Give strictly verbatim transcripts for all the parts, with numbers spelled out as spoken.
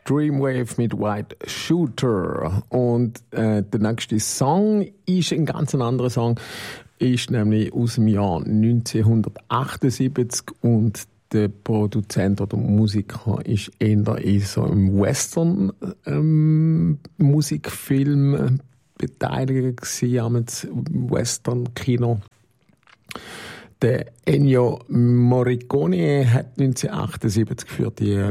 Dreamwave mit White Shooter. Und äh, der nächste Song ist ein ganz anderer Song, ist nämlich aus dem Jahr neunzehnhundertachtundsiebzig und der Produzent oder Musiker ist eher in so einem Western ähm, Musikfilm beteiligt gewesen, am Western Kino. Der Ennio Morricone hat neunzehnhundertachtundsiebzig für die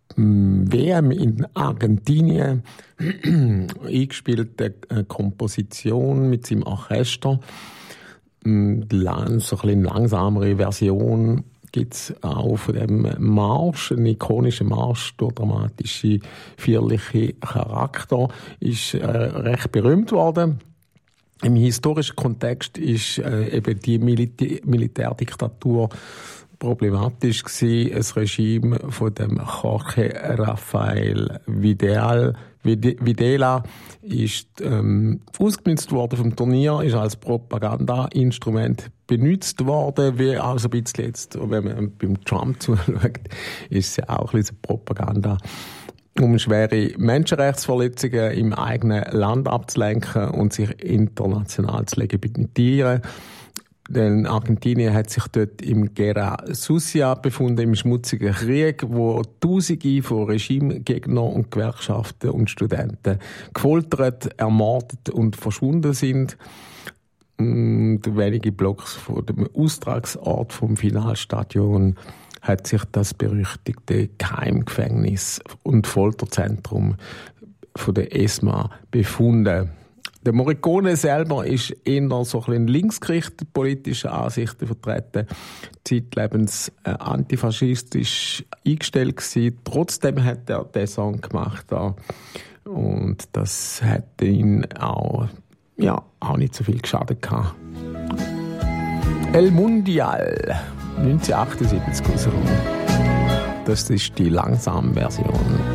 W M in Argentinien eingespielte Komposition mit seinem Orchester. So ein bisschen langsamere Version gibt es auch von dem Marsch, ein ikonischer Marsch, der dramatische, feierliche Charakter, ist äh, recht berühmt worden. Im historischen Kontext ist äh, eben die Militä- Militärdiktatur problematisch gewesen. Das Regime von dem Jorge Rafael Vidal, Videla ist ähm, ausgenutzt worden vom Turnier, ist als Propagandainstrument benutzt worden, wie auch so ein bisschen jetzt, wenn man beim Trump zuschaut, ist es ja auch ein bisschen Propaganda, um schwere Menschenrechtsverletzungen im eigenen Land abzulenken und sich international zu legitimieren. Denn Argentinien hat sich dort im Guerra Sucia befunden, im schmutzigen Krieg, wo Tausende von Regimegegnern und Gewerkschaften und Studenten gefoltert, ermordet und verschwunden sind. Und wenige Blocks von dem Austragungsort vom Finalstadion hat sich das berüchtigte Geheimgefängnis und Folterzentrum von der ESMA befunden. Der Morricone selber ist eher so ein linksgerichtet politische Ansichten vertreten, zeitlebens äh, antifaschistisch eingestellt gewesen. Trotzdem hat er diesen Song gemacht da. Und das hat ihn auch, ja, auch nicht so viel geschadet gehabt. El Mundial, neunzehnhundertachtundsiebzig rausgekommen. Das ist die langsame Version.